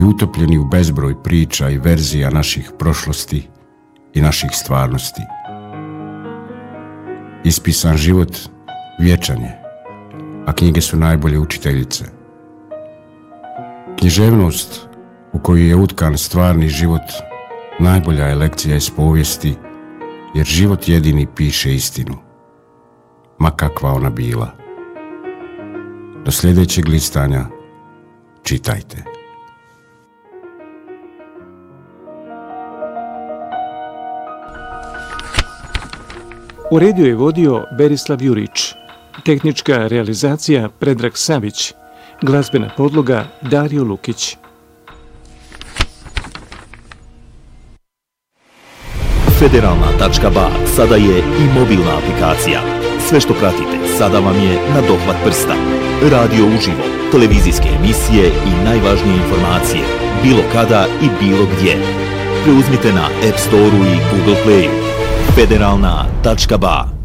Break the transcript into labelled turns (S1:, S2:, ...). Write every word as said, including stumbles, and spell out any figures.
S1: i utopljeni u bezbroj priča i verzija naših prošlosti i naših stvarnosti. Ispisan život vječan je, a knjige su najbolje učiteljice. Književnost u koju je utkan stvarni život najbolja je lekcija iz povijesti, jer život jedini piše istinu, ma kakva ona bila. Do sljedećeg listanja čitajte.
S2: Uredio je vodio Berislav Jurić, tehnička realizacija Predrag Savić, glazbena podloga Dario Lukić.
S3: Federalna tačka ba sada je i mobilna aplikacija. Sve što pratite sada vam je na dohvat prsta. Radio uživo, televizijske emisije i najvažnije informacije, bilo kada i bilo gdje. Preuzmite na App Store-u i Google Play-u. Federalna tačka ba